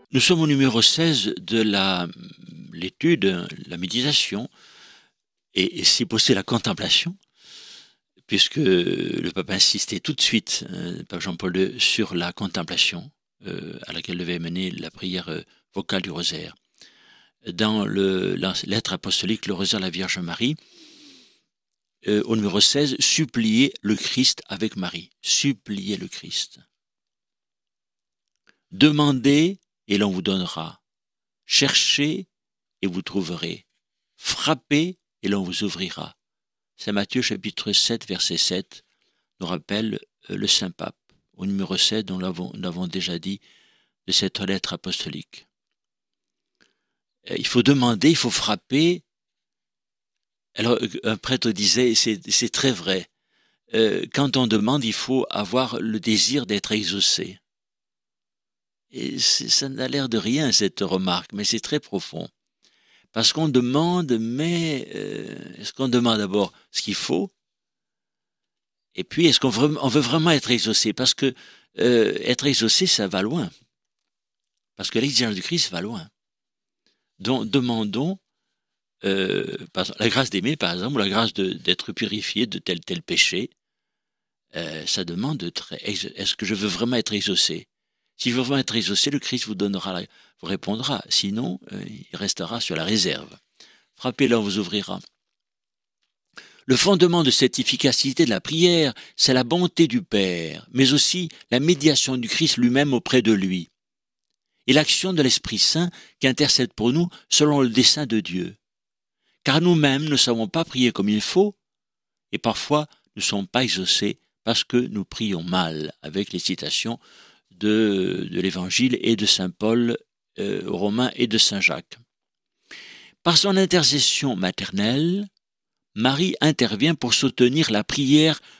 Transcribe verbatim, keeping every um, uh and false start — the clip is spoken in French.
Nous sommes au numéro seize de la, l'étude, la méditation, et, et si possible la contemplation, puisque le pape insistait tout de suite, euh, le pape Jean-Paul deux, sur la contemplation, euh, à laquelle devait mener la prière euh, vocale du rosaire. Dans le, la lettre apostolique, le rosaire de la Vierge Marie, euh, au numéro seize, supplier le Christ avec Marie. Supplier le Christ. Demandez et l'on vous donnera. Cherchez et vous trouverez. Frappez et l'on vous ouvrira. Saint Matthieu chapitre sept, verset sept, nous rappelle le Saint Pape, au numéro sept, dont nous l'avons, nous l'avons déjà dit, de cette lettre apostolique. Il faut demander, il faut frapper. Alors, un prêtre disait, c'est, c'est très vrai, euh, quand on demande, il faut avoir le désir d'être exaucé. Et ça n'a l'air de rien, cette remarque, mais c'est très profond. Parce qu'on demande, mais euh, est-ce qu'on demande d'abord ce qu'il faut? Et puis, est-ce qu'on veut, on veut vraiment être exaucé? Parce que euh, être exaucé, ça va loin. Parce que l'exigence du Christ va loin. Donc, demandons euh, par exemple, la grâce d'aimer, par exemple, ou la grâce de, d'être purifié de tel tel péché. Euh, ça demande de très, est-ce que je veux vraiment être exaucé? Si je veux vraiment être exaucé, le Christ vous donnera, vous répondra. Sinon, euh, il restera sur la réserve. Frappez là, on vous ouvrira. Le fondement de cette efficacité de la prière, c'est la bonté du Père, mais aussi la médiation du Christ lui-même auprès de lui, et l'action de l'Esprit Saint qui intercède pour nous selon le dessein de Dieu. Car nous-mêmes ne savons pas prier comme il faut, et parfois nous ne sommes pas exaucés parce que nous prions mal, avec les citations de, de l'Évangile et de Saint Paul euh, aux Romains et de Saint Jacques. Par son intercession maternelle, Marie intervient pour soutenir la prière